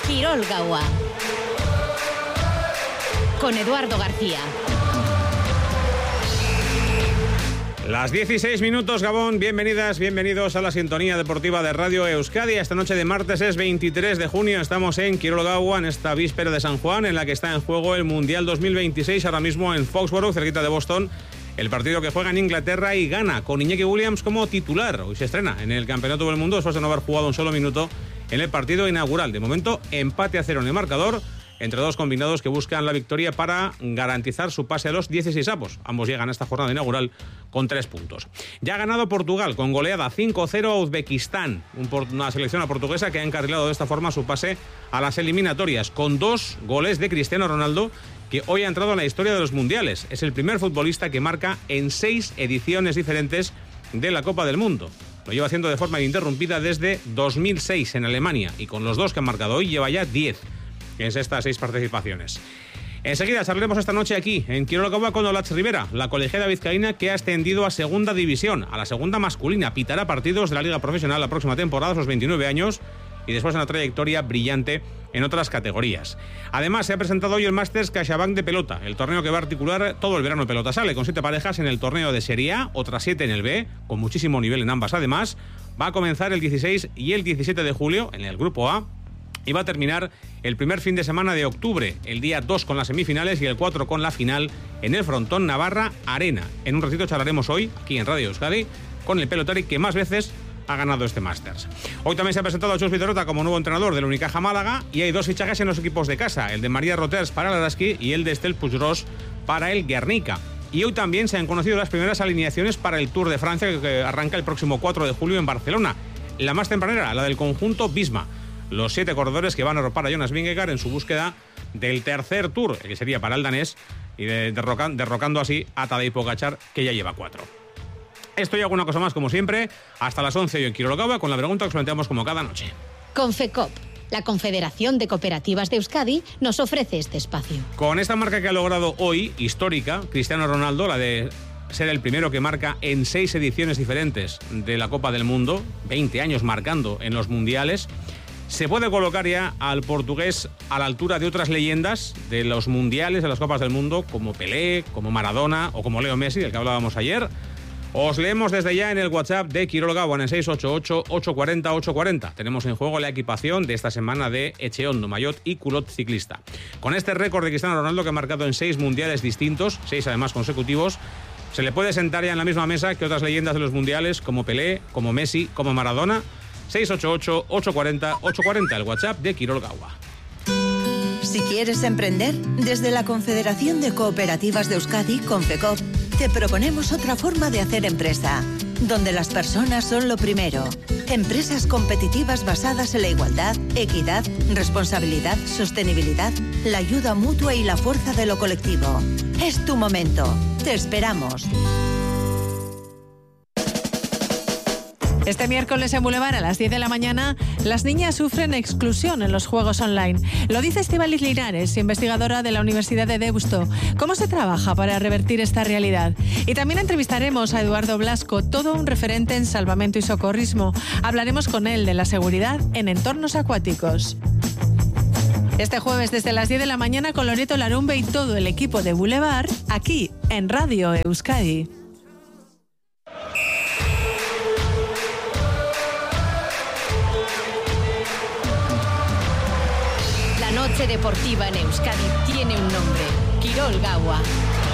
Quirol Gaua. Con Eduardo García. Las 16 minutos, Gabón. Bienvenidas, bienvenidos a la sintonía deportiva de Radio Euskadi. Esta noche de martes es 23 de junio. Estamos en Quirol Gaua, en esta víspera de San Juan, en la que está en juego el Mundial 2026, ahora mismo en Foxborough, cerquita de Boston. El partido que juega en Inglaterra y gana con Iñaki Williams como titular. Hoy se estrena en el Campeonato del Mundo después de no haber jugado un solo minuto en el partido inaugural. De momento, empate a 0 en el marcador entre dos combinados que buscan la victoria para garantizar su pase a los 16avos. Ambos llegan a esta jornada inaugural con 3 puntos. Ya ha ganado Portugal con goleada 5-0 a Uzbekistán, una selección portuguesa que ha encarrilado de esta forma su pase a las eliminatorias, con 2 goles de Cristiano Ronaldo, que hoy ha entrado en la historia de los mundiales. Es el primer futbolista que marca en 6 ediciones diferentes de la Copa del Mundo. Lo lleva haciendo de forma ininterrumpida desde 2006 en Alemania, y con los 2 que han marcado hoy lleva ya 10 en estas 6 participaciones. Enseguida charlaremos esta noche aquí en Quirol Gaua con Olatz Rivera, la colegiada vizcaína que ha ascendido a segunda división, a la segunda masculina. Pitará partidos de la liga profesional la próxima temporada a sus 29 años y después una trayectoria brillante en otras categorías. Además, se ha presentado hoy el Masters CaixaBank de pelota, el torneo que va a articular todo el verano en pelota sale, con 7 parejas en el torneo de Serie A, otras 7 en el B, con muchísimo nivel en ambas. Además, va a comenzar el 16 y el 17 de julio en el Grupo A, y va a terminar el primer fin de semana de octubre, el día 2 con las semifinales y el 4 con la final en el Frontón Navarra Arena. En un ratito charlaremos hoy, aquí en Radio Euskadi, con el pelotari que más veces ha ganado este Masters. Hoy también se ha presentado a Chus Vidorota como nuevo entrenador del Unicaja Málaga, y hay 2 fichajes en los equipos de casa, el de María Roters para el Araski y el de Estel Puigros para el Guernica. Y hoy también se han conocido las primeras alineaciones para el Tour de Francia, que arranca el próximo 4 de julio en Barcelona. La más tempranera, la del conjunto Visma. Los 7 corredores que van a arropar a Jonas Vingegaard en su búsqueda del tercer Tour, que sería para el danés, y derrocando así a Tadej Pogačar, que ya lleva 4. Esto y alguna cosa más, como siempre, hasta las 11 hoy en Quirol Gaua, con la pregunta que os planteamos como cada noche. Confecop, la Confederación de Cooperativas de Euskadi, nos ofrece este espacio. Con esta marca que ha logrado hoy, histórica, Cristiano Ronaldo, la de ser el primero que marca en 6 ediciones diferentes de la Copa del Mundo, 20 años marcando en los mundiales, se puede colocar ya al portugués a la altura de otras leyendas de los mundiales, de las Copas del Mundo, como Pelé, como Maradona o como Leo Messi, del que hablábamos ayer. Os leemos desde ya en el WhatsApp de Quirol Gaua en el 688-840-840. Tenemos en juego la equipación de esta semana de Echeondo, Maillot y Culot ciclista. Con este récord de Cristiano Ronaldo, que ha marcado en 6 mundiales distintos, 6 además consecutivos, se le puede sentar ya en la misma mesa que otras leyendas de los mundiales como Pelé, como Messi, como Maradona. 688-840-840, el WhatsApp de Quirol Gaua. Si quieres emprender, desde la Confederación de Cooperativas de Euskadi, Confecop, te proponemos otra forma de hacer empresa, donde las personas son lo primero. Empresas competitivas basadas en la igualdad, equidad, responsabilidad, sostenibilidad, la ayuda mutua y la fuerza de lo colectivo. Es tu momento. Te esperamos. Este miércoles en Boulevard a las 10 de la mañana, las niñas sufren exclusión en los juegos online. Lo dice Estíbaliz Linares, investigadora de la Universidad de Deusto. ¿Cómo se trabaja para revertir esta realidad? Y también entrevistaremos a Eduardo Blasco, todo un referente en salvamento y socorrismo. Hablaremos con él de la seguridad en entornos acuáticos. Este jueves desde las 10 de la mañana con Loreto Larumbe y todo el equipo de Boulevard, aquí en Radio Euskadi. La noche deportiva en Euskadi tiene un nombre: Quirol Gaua.